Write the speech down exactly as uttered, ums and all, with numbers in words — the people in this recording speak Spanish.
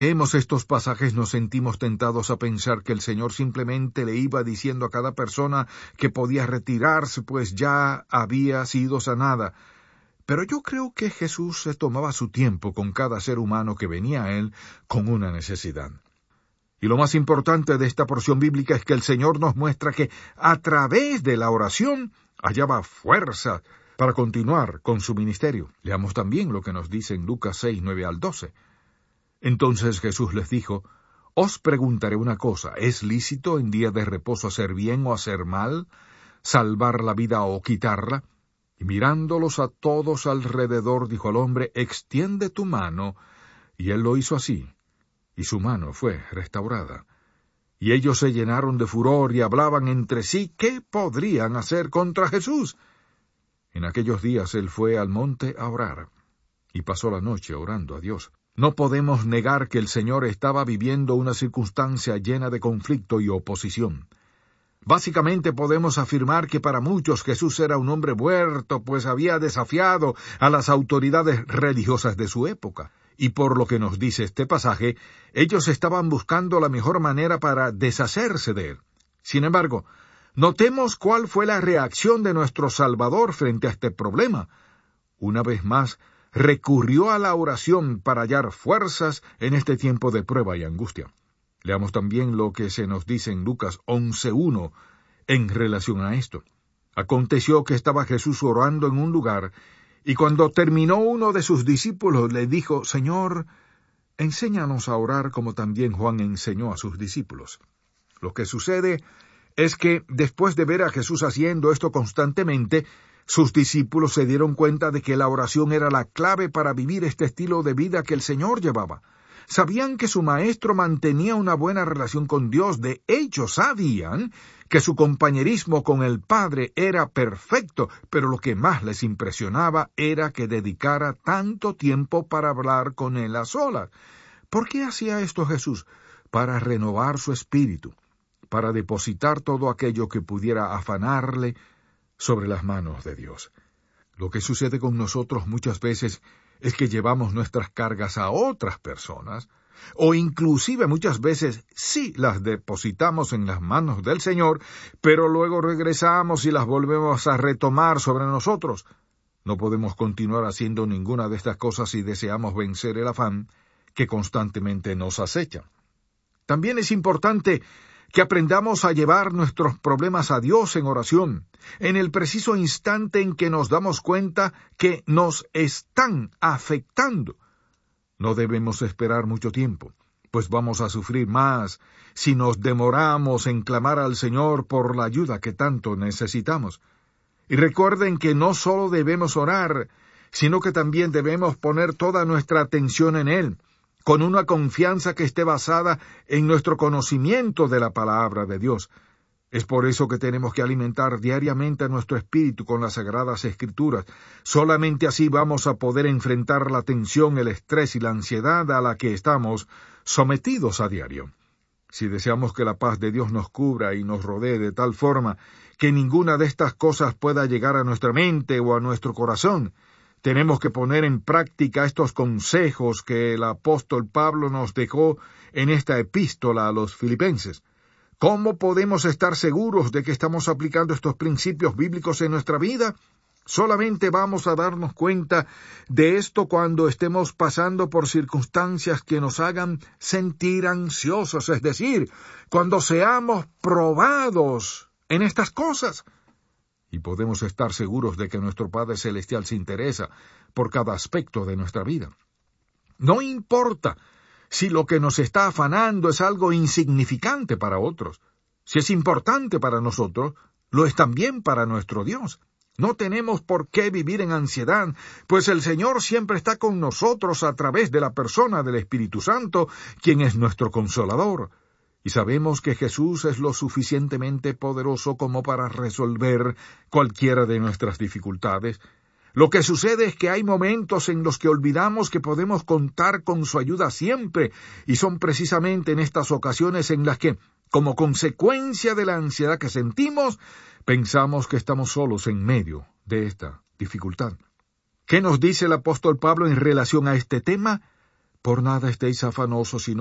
Leemos estos pasajes, nos sentimos tentados a pensar que el Señor simplemente le iba diciendo a cada persona que podía retirarse, pues ya había sido sanada. Pero yo creo que Jesús se tomaba su tiempo con cada ser humano que venía a Él con una necesidad. Y lo más importante de esta porción bíblica es que el Señor nos muestra que a través de la oración hallaba fuerza para continuar con su ministerio. Leamos también lo que nos dice en Lucas seis, nueve al doce. Entonces Jesús les dijo: Os preguntaré una cosa, ¿es lícito en día de reposo hacer bien o hacer mal, salvar la vida o quitarla? Y mirándolos a todos alrededor, dijo al hombre: Extiende tu mano. Y él lo hizo así, y su mano fue restaurada. Y ellos se llenaron de furor y hablaban entre sí qué podrían hacer contra Jesús. En aquellos días él fue al monte a orar, y pasó la noche orando a Dios. No podemos negar que el Señor estaba viviendo una circunstancia llena de conflicto y oposición. Básicamente podemos afirmar que para muchos Jesús era un hombre muerto, pues había desafiado a las autoridades religiosas de su época. Y por lo que nos dice este pasaje, ellos estaban buscando la mejor manera para deshacerse de él. Sin embargo, notemos cuál fue la reacción de nuestro Salvador frente a este problema. Una vez más, recurrió a la oración para hallar fuerzas en este tiempo de prueba y angustia. Leamos también lo que se nos dice en Lucas once uno en relación a esto. Aconteció que estaba Jesús orando en un lugar, y cuando terminó uno de sus discípulos le dijo: Señor, enséñanos a orar como también Juan enseñó a sus discípulos. Lo que sucede es que después de ver a Jesús haciendo esto constantemente, sus discípulos se dieron cuenta de que la oración era la clave para vivir este estilo de vida que el Señor llevaba. Sabían que su maestro mantenía una buena relación con Dios. De hecho, sabían que su compañerismo con el Padre era perfecto, pero lo que más les impresionaba era que dedicara tanto tiempo para hablar con Él a solas. ¿Por qué hacía esto Jesús? Para renovar su espíritu, para depositar todo aquello que pudiera afanarle sobre las manos de Dios. Lo que sucede con nosotros muchas veces es que llevamos nuestras cargas a otras personas, o inclusive muchas veces sí las depositamos en las manos del Señor, pero luego regresamos y las volvemos a retomar sobre nosotros. No podemos continuar haciendo ninguna de estas cosas si deseamos vencer el afán que constantemente nos acecha. También es importante que aprendamos a llevar nuestros problemas a Dios en oración, en el preciso instante en que nos damos cuenta que nos están afectando. No debemos esperar mucho tiempo, pues vamos a sufrir más si nos demoramos en clamar al Señor por la ayuda que tanto necesitamos. Y recuerden que no solo debemos orar, sino que también debemos poner toda nuestra atención en Él, con una confianza que esté basada en nuestro conocimiento de la palabra de Dios. Es por eso que tenemos que alimentar diariamente a nuestro espíritu con las Sagradas Escrituras. Solamente así vamos a poder enfrentar la tensión, el estrés y la ansiedad a la que estamos sometidos a diario. Si deseamos que la paz de Dios nos cubra y nos rodee de tal forma que ninguna de estas cosas pueda llegar a nuestra mente o a nuestro corazón, tenemos que poner en práctica estos consejos que el apóstol Pablo nos dejó en esta epístola a los Filipenses. ¿Cómo podemos estar seguros de que estamos aplicando estos principios bíblicos en nuestra vida? Solamente vamos a darnos cuenta de esto cuando estemos pasando por circunstancias que nos hagan sentir ansiosos, es decir, cuando seamos probados en estas cosas. Y podemos estar seguros de que nuestro Padre Celestial se interesa por cada aspecto de nuestra vida. No importa si lo que nos está afanando es algo insignificante para otros. Si es importante para nosotros, lo es también para nuestro Dios. No tenemos por qué vivir en ansiedad, pues el Señor siempre está con nosotros a través de la persona del Espíritu Santo, quien es nuestro Consolador. Y sabemos que Jesús es lo suficientemente poderoso como para resolver cualquiera de nuestras dificultades. Lo que sucede es que hay momentos en los que olvidamos que podemos contar con su ayuda siempre, y son precisamente en estas ocasiones en las que, como consecuencia de la ansiedad que sentimos, pensamos que estamos solos en medio de esta dificultad. ¿Qué nos dice el apóstol Pablo en relación a este tema? Por nada estéis afanosos, sino